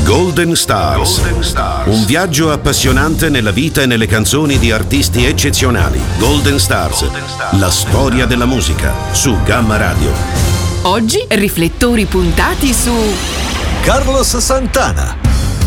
Golden Stars. Un viaggio appassionante nella vita e nelle canzoni di artisti eccezionali. Golden Stars. La storia della musica su Gamma Radio. Oggi riflettori puntati su Carlos Santana.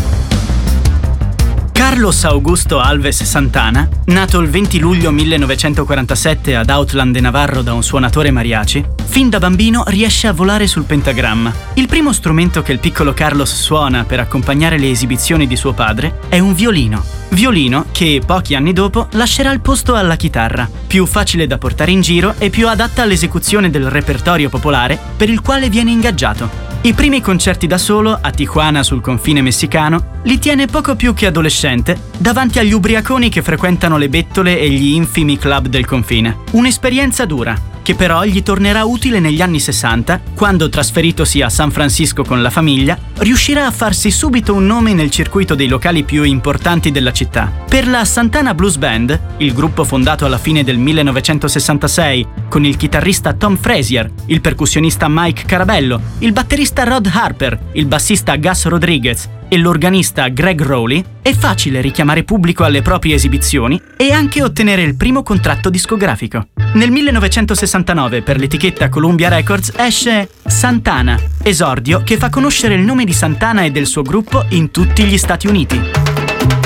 Carlos Augusto Alves Santana, nato il 20 luglio 1947 ad Outland de Navarro da un suonatore mariachi, fin da bambino riesce a volare sul pentagramma. Il primo strumento che il piccolo Carlos suona per accompagnare le esibizioni di suo padre è un violino. Violino che, pochi anni dopo, lascerà il posto alla chitarra, più facile da portare in giro e più adatta all'esecuzione del repertorio popolare per il quale viene ingaggiato. I primi concerti da solo, a Tijuana sul confine messicano, li tiene poco più che adolescente, davanti agli ubriaconi che frequentano le bettole e gli infimi club del confine. Un'esperienza dura, che però gli tornerà utile negli anni 60, quando, trasferitosi a San Francisco con la famiglia, riuscirà a farsi subito un nome nel circuito dei locali più importanti della città. Per la Santana Blues Band, il gruppo fondato alla fine del 1966, con il chitarrista Tom Frazier, il percussionista Mike Carabello, il batterista Rod Harper, il bassista Gus Rodriguez e l'organista Greg Rowley, è facile richiamare pubblico alle proprie esibizioni e anche ottenere il primo contratto discografico. Nel 1969 per l'etichetta Columbia Records esce Santana, esordio che fa conoscere il nome di Santana e del suo gruppo in tutti gli Stati Uniti.